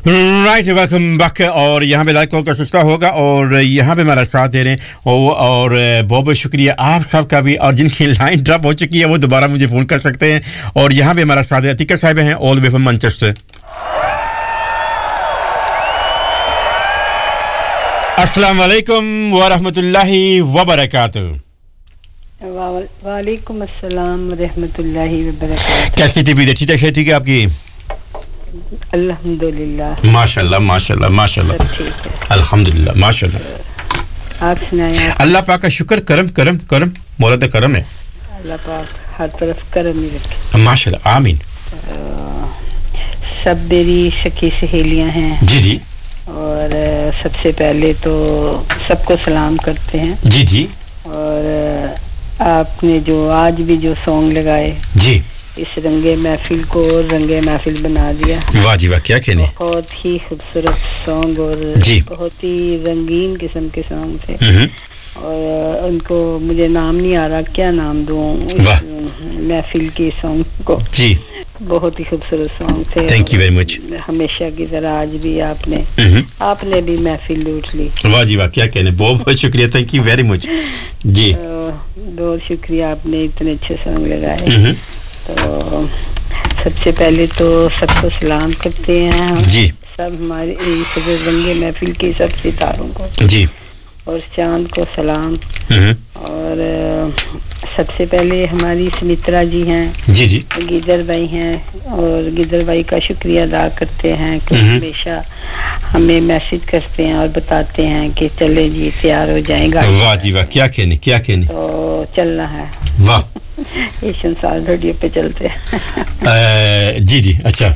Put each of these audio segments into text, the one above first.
right welcome back और यहाँ पे लाइक कॉल का सिलसिला होगा और यहाँ पे हमारा साथ दे रहे हैं और बहुत बहुत शुक्रिया आप सबका भी और जिनकी लाइन ड्रॉप हो चुकी है वो दोबारा मुझे फ़ोन कर सकते हैं और यहाँ पे हमारा साथ अतीका साहब हैं all the way from Manchester अस्सलाम वालेकुम व रहमतुल्लाहि व बरकातहू वालेकुम अस्सलाम व रहमतुल्लाहि व बरकातहू कैसी तबीयत ठीक है आपकी अल्हम्दुलिल्लाह माशाल्लाह माशाल्लाह माशाल्लाह अल्हम्दुलिल्लाह माशाल्लाह आप सुनाएं अल्लाह पाक का शुक्र करम करम करम मौला का करम है अल्लाह पाक हर तरफ करम ही रखे माशाल्लाह आमीन सब मेरी सखी सहेलियां हैं जी जी और सबसे पहले तो सबको सलाम करते हैं जी जी और आपने जो आज भी जो सॉन्ग लगाए जी इस रंगे महफिल को रंगे महफिल बना दिया वाह जी वाह क्या कहने बहुत ही खूबसूरत सॉन्ग और जी बहुत ही रंगीन किस्म के सॉन्ग थे और उनको मुझे नाम नहीं आ रहा क्या नाम दूं महफिल की सॉन्ग को जी बहुत ही खूबसूरत सॉन्ग थे थैंक यू वेरी मच हमेशा की तरह आज भी आपने भी महफिल लूट ली वाह जी वाह क्या कहने बहुत बहुत शुक्रिया थैंक यू वेरी मच जी बहुत शुक्रिया आपने इतने अच्छे सॉन्ग लगाए तो सबसे पहले तो सबको सलाम करते हैं जी सब हमारे इस रंगे महफिल के सब सितारों को जी और चांद को सलाम और सबसे पहले हमारी सुमित्रा जी हैं जी जी गिदर भाई हैं और गिदर भाई का शुक्रिया अदा करते हैं कि हमेशा हमें मैसेज करते हैं और बताते हैं कि चले जी तैयार हो जाएगा वाह जी वाह क्या कहने तो चलना है वाह ये संसार रेडियो पे चलते हैं जी जी अच्छा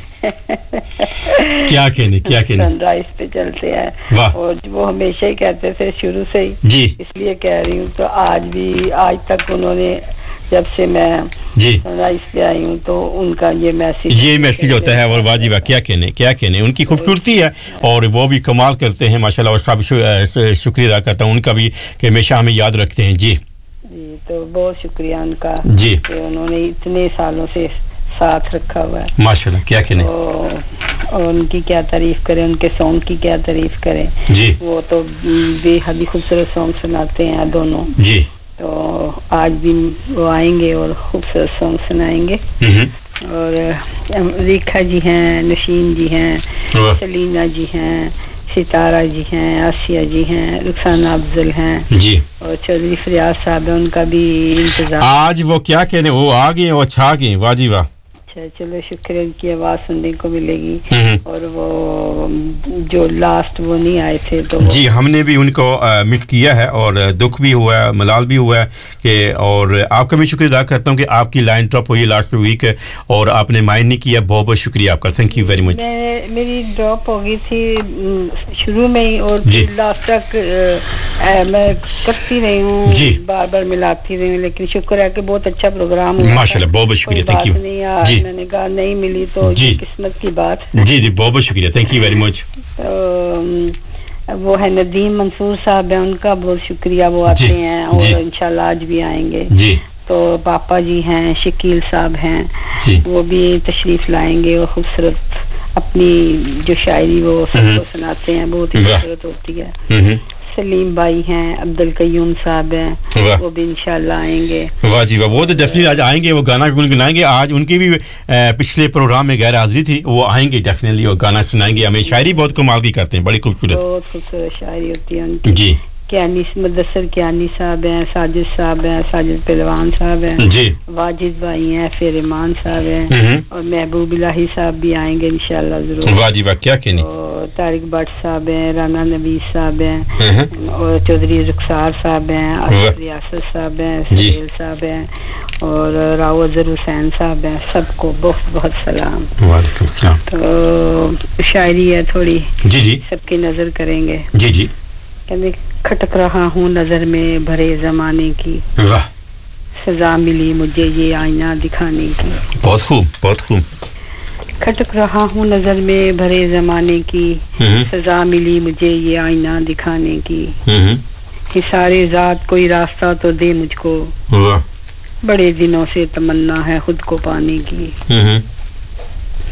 क्या कहने सनराइज पे चलते हैं और वो हमेशा ही कहते थे शुरू से ही जी इसलिए कह रही हूँ तो आज तक उन्होंने जब से मैं जी सनराइज पे आई हूँ तो उनका ये मैसेज होता है और वाह जी वाह क्या कहने उनकी खूबसूरती है और वो भी कमाल करते हैं माशाल्लाह और सब शुक्रिया अदा करता हूँ उनका भी कि हमेशा हमें याद रखते हैं जी तो बहुत शुक्रिया उनका जी कि उन्होंने इतने सालों से साथ रखा हुआ है माशाल्लाह क्या कहने और उनकी क्या तारीफ करें उनके सॉन्ग की क्या तारीफ करें जी वो तो बेहद ही खूबसूरत सॉन्ग सुनाते हैं दोनों जी तो आज भी वो आएंगे और खूबसूरत सॉन्ग सुनाएंगे और रेखा जी हैं नशीन जी हैं सलीना जी हैं सितारा जी हैं आसिया जी हैं रुखसाना अफजल हैं जी और चौधरी फरियाद साहब है उनका भी इंतजार आज वो क्या कहने वो आ गए वो छा गए वाह जी वाह चलो शुक्र उनकी आवाज सुनने को मिलेगी और वो जो लास्ट वो नहीं आए थे तो जी हमने भी उनको मिस किया है और दुख भी हुआ है मलाल भी हुआ है कि और आपका मैं शुक्रिया अदा करता हूं कि आपकी लाइन ड्रॉप हुई लास्ट वीक और आपने माइंड नहीं किया बहुत बहुत शुक्रिया आपका थैंक यू वेरी मच मेरी ड्रॉप हो गई थी शुरू में ही और लास्ट तक मैं करती रही हूं बार-बार मिलाती रही हूं लेकिन शुक्र है कि बहुत अच्छा प्रोग्राम हुआ माशाल्लाह बहुत बहुत शुक्रिया थैंक यू जी मैंने कहा नहीं मिली तो ये किस्मत की बात जी जी बहुत बहुत शुक्रिया थैंक यू वेरी मच वो है नदीम मंसूर साहब है उनका बहुत शुक्रिया वो आते हैं और इंशाल्लाह आज भी आएंगे जी तो पापा जी हैं शकील साहब हैं वो भी तशरीफ लाएंगे और खूबसूरत अपनी जो शायरी वो सबको सुनाते हैं बहुत ही खूबसूरत होती है सलीम भाई हैं अब्दुल कयूम साहब हैं वो भी इंशाल्लाह आएंगे वाह जी वाह वो तो डेफिनेटली आज आएंगे वो गाना गुनगुनाएंगे आज उनकी भी पिछले प्रोग्राम में गैर हाजिरी थी वो आएंगे डेफिनेटली वो गाना सुनाएंगे हमें शायरी बहुत कमाल की करते हैं बड़ी खूबसूरत बहुत खूबसूरत शायरी होती है उनकी जी कियानी मुदस्सर कियानी साहब हैं साजिद पहलवान साहब हैं जी वाजिद भाई हैं फेरमान साहब हैं और महबूब इलाही साहब भी आएंगे इंशाल्लाह जरूर वाह जी वाह क्या कहने और तारिक भट्ट साहब हैं राना नबी साहब हैं और चौधरी रुखसार साहब हैं आसिफ रियासत साहब हैं सुहेल साहब हैं और राव अजहर हुसैन साहब हैं सबको बहुत बहुत सलाम वालेकुम सलाम तो शायरी है थोड़ी जी जी सबकी नजर करेंगे जी जी कहते खटक रहा हूँ नजर में भरे जमाने की वाह सजा मिली मुझे ये आईना दिखाने की बहुत खूब खटक रहा हूँ नजर में भरे जमाने की सजा मिली मुझे ये आईना दिखाने की हिसारे जात कोई रास्ता तो दे मुझको वाह बड़े दिनों से तमन्ना है खुद को पाने की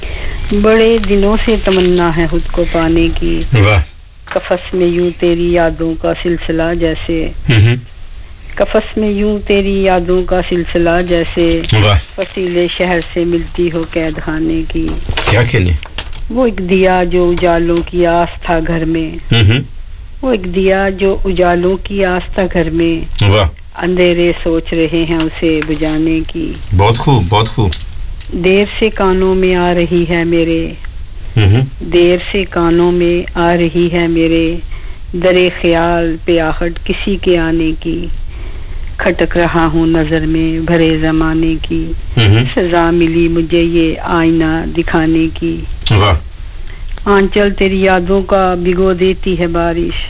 बड़े दिनों से तमन्ना है खुद को पाने की वाह कफस में यूं तेरी यादों का सिलसिला जैसे कफस में यूं तेरी यादों का सिलसिला जैसे वाह फसीले शहर से मिलती हो कैद खाने की क्या कहने वो एक दिया जो उजालों की आस था घर में वो एक दिया जो उजालों की आस था घर में वाह अंधेरे सोच रहे हैं उसे बुझाने की बहुत खूब देर से कानों में आ रही है मेरे देर से कानों में आ रही है मेरे दरे ख्याल पे आहट किसी के आने की खटक रहा हूँ नजर में भरे जमाने की सजा मिली मुझे ये आईना दिखाने की वाह आंचल तेरी यादों का भिगो देती है बारिश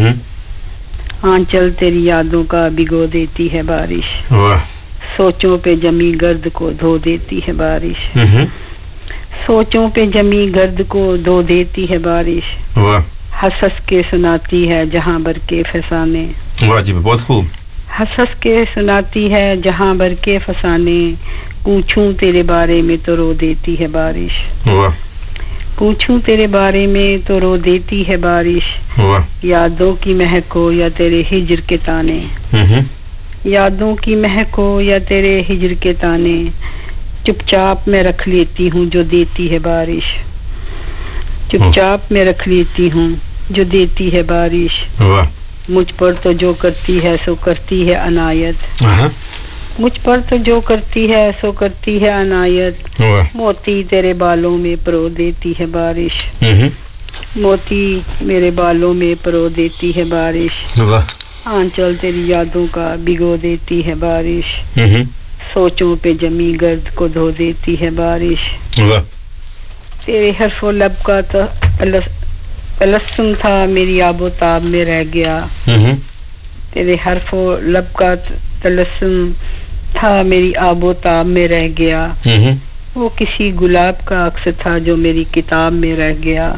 आंचल तेरी यादों का भिगो देती है बारिश वाह सोचों पे जमी गर्द को धो देती है बारिश सोचों पे जमी गर्द को धो देती है बारिश वाह हंस हंस के सुनाती है जहां भर के फसाने वाह जी बहुत खूब हंस हंस के सुनाती है जहां भर के फसाने पूछूं तेरे बारे में तो रो देती है बारिश वाह पूछूं तेरे बारे में तो रो देती है बारिश वाह यादों की महक हो या तेरे हिज्र के ताने यादों की महक हो या तेरे हिज्र के ताने चुपचाप मैं रख लेती हूँ जो देती है बारिश चुपचाप मैं रख लेती हूँ जो देती है बारिश मुझ पर तो जो करती है सो करती है अनायत मुझ पर तो जो करती है सो करती है अनायत मोती तेरे बालों में परो देती है बारिश मोती मेरे बालों में परो देती है बारिश आंचल तेरी यादों का भिगो देती है बारिश सोचों पे जमी गर्द को धो देती है बारिश तेरे हर्फो लब का तो तलस्सुम था मेरी आबोताब में रह गया तेरे हर्फो लब का तलस्सुम था मेरी आबोताब में रह गया वो किसी गुलाब का अक्स था जो मेरी किताब में रह गया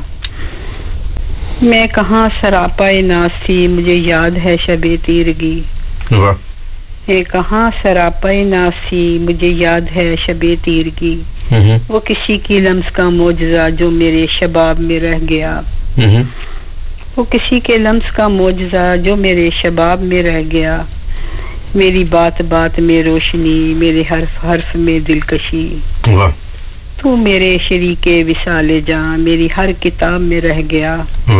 मैं कहाँ सरापाए नाज थी मुझे याद है शबे तीरगी मैं कहाँ सरापाए नाज थी मुझे याद है शबे तीरगी वो किसी की लम्स का मोजज़ा जो मेरे शबाब में रह गया वो किसी के लम्स का मोजज़ा जो मेरे शबाब में रह गया मेरी बात बात में रोशनी मेरे हर्फ हर्फ में दिलकशी तू मेरे शरीके विसाले जा मेरी हर किताब में रह गया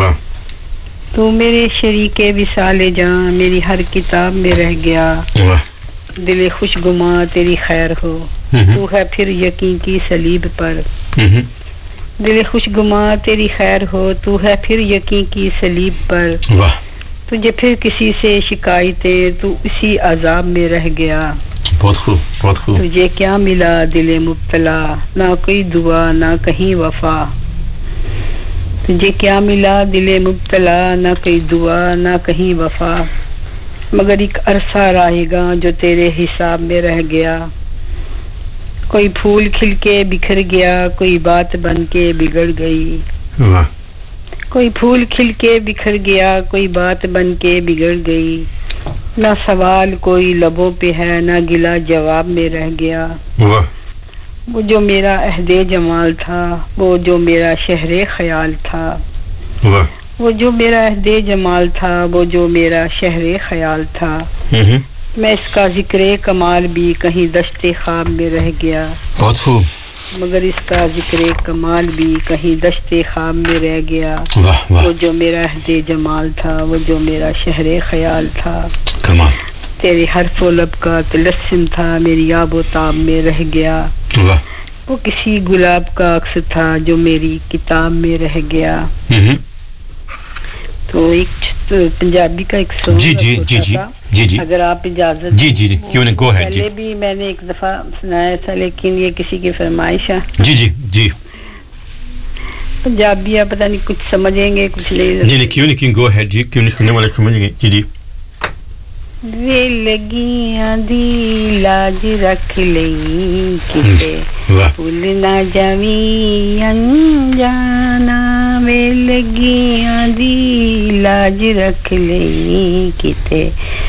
तू मेरे शरीके विसाले जा मेरी हर किताब में रह गया दिले खुशगुमा तेरी खैर हो तू है फिर यकीन की सलीब पर दिले खुशगुमा तेरी खैर हो तू है फिर यकीन की सलीब पर तुझे फिर किसी से शिकायतें तू इसी अजाब में रह गया बहुत खूब तुझे क्या मिला दिले मुब्तला ना कोई दुआ ना कहीं वफा तुझे क्या मिला दिले मुब्तला ना कोई दुआ ना कहीं वफा मगर एक अरसा रहेगा जो तेरे हिसाब में रह गया कोई फूल खिल के बिखर गया कोई बात बन के बिगड़ गई कोई फूल खिल के बिखर गया कोई बात बन के बिगड़ गई ना सवाल कोई लबों पे है ना गिला जवाब में रह गया वो जो मेरा अहदे जमाल था वो जो मेरा शहरे ख्याल था वो जो मेरा अहदे जमाल था वो जो मेरा शहरे ख्याल था मैं इसका जिक्र कमाल भी कहीं दश्ते ख्वाब में रह गया बहुत खूब मगर इसका जिक्र कमाल भी कहीं दश्ते ख्वाब में रह गया वो जो मेरा अहदे जमाल था वो जो मेरा शहरे ख्याल था कमाल तेरे हर्फो लब का तलस्सुम था मेरी आबोताब में रह गया वो किसी गुलाब का अक्स था जो मेरी किताब में रह गया तो एक पंजाबी का एक सॉन्ग जी अगर आप इजाजत जी क्यों नहीं गो अहेड जी पहले भी मैंने एक दफा सुनाया था लेकिन ये किसी की फरमाइश है जी पंजाबी आप पता नहीं कुछ समझेंगे कुछ नहीं क्यों नहीं गो अहेड जी क्यों नहीं सुनने वाले समझेंगे जी वे लगियां दी लाज रख लई किते भूल ना जावी अनजाना वे लगियां दी लाज रख लई किते